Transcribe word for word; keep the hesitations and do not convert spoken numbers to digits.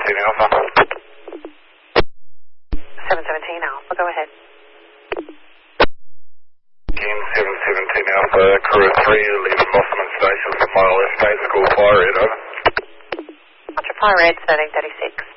seventeen Alpha. seven seventeen Alpha, go ahead. Again, seven seventeen Alpha, crew three, leaving Mosman Station for mile left, eight, school fire red, over. Ultra Fire Red, thirteen thirty-six.